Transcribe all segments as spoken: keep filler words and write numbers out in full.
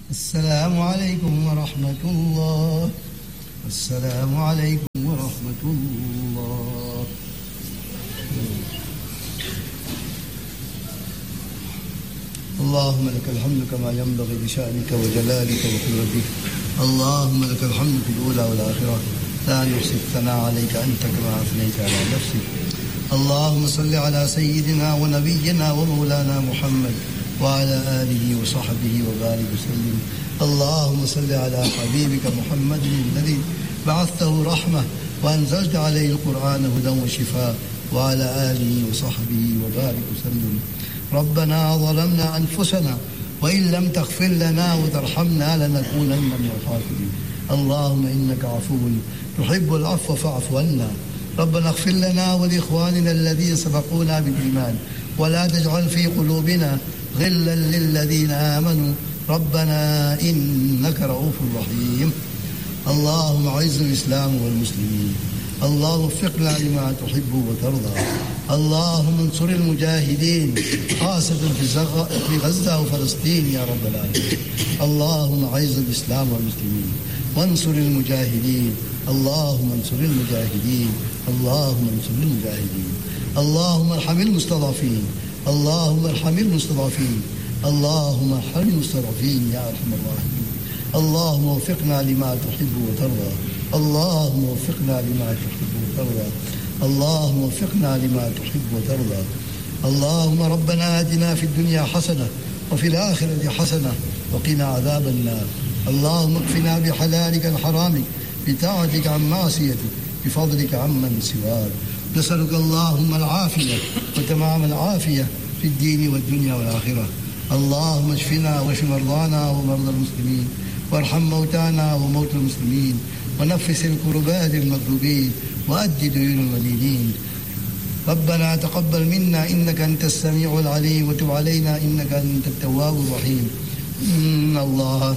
السلام عليكم ورحمة الله. السلام عليكم ورحمة الله. اللهم لك الحمد كما ينبغي لشأنك وجلالك وقدرتك. اللهم لك الحمد في الأولى والآخرة، لا نحصي الثناء عليك أنت كما أثنيت على نفسك. اللهم صل على سيدنا ونبينا ومولانا محمد وعلى آله وصحبه وبارك وسلم. اللهم صل على حبيبك محمد الذي بعثته رحمة وأنزلت عليه القرآن هدى وشفاء، وعلى آله وصحبه وبارك وسلم. ربنا ظلمنا أنفسنا وإن لم تغفر لنا وترحمنا لنكونن من الخاسرين. اللهم إنك عفو تحب العفو فاعف عنا. ربنا اغفر لنا ولإخواننا الذين سبقونا بالإيمان ولا تجعل في قلوبنا غلا للذين آمنوا ربنا إنك رؤوف رحيم. اللهم أعز الإسلام والمسلمين. اللهم وفقنا لما تحب وترضى. اللهم انصر المجاهدين خاصة في غزة وفلسطين يا رب العالمين. اللهم أعز الإسلام والمسلمين وانصر المجاهدين. اللهم انصر المجاهدين. اللهم انصر المجاهدين. اللهم ارحم المستضعفين. اللهم ارحم المستضعفين. اللهم ارحم المستضعفين يا أرحم الراحمين. اللهم وفقنا لما تحب وترضى. اللهم وفقنا لما تحب وترضى. اللهم وفقنا لما تحب وترضى. اللهم ربنا آتنا في الدنيا حسنة وفي الآخرة حسنة وقنا عذاب النار. اللهم اكفنا بحلالك عن حرامك، بطاعتك عن معصيتك، بفضلك عمن سواك. نسألك اللهم العافية وتمام العافية في الدين والدنيا والآخرة. اللهم اشفنا واشف مرضانا ومرضى المسلمين، وارحم موتانا وموتى المسلمين، ونفس الكربات المكروبين، وأد ديون المدينين. ربنا تقبل منا إنك أنت السميع العليم، وتب علينا إنك أنت التواب الرحيم. إن الله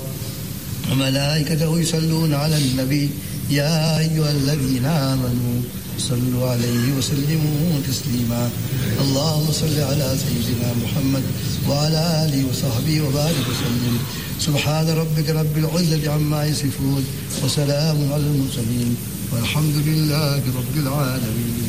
وملائكته يصلون على النبي يا أيها الذين آمنوا صلوا عليه وسلموا تسليما. اللهم صل على سيدنا محمد وعلى آله وصحبه وبارك وسلم. سبحان ربك رب العزة عما يصفون، وسلام على المرسلين، والحمد لله رب العالمين.